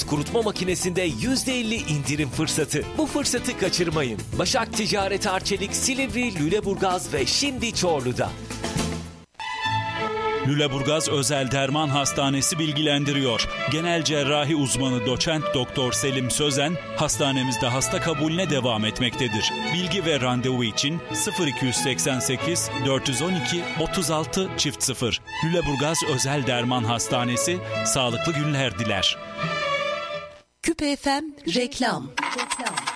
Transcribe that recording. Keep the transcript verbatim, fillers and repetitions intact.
yüz kurutma makinesinde yüzde elli indirim fırsatı. Bu fırsatı kaçırmayın. Başak Ticaret Arçelik, Silivri, Lüleburgaz ve şimdi Çorlu'da. Lüleburgaz Özel Derman Hastanesi bilgilendiriyor. Genel cerrahi uzmanı doçent doktor Selim Sözen hastanemizde hasta kabulüne devam etmektedir. Bilgi ve randevu için sıfır iki seksen sekiz dört on iki otuz altı sıfır. Lüleburgaz Özel Derman Hastanesi sağlıklı günler diler. Küpe F M reklam. reklam.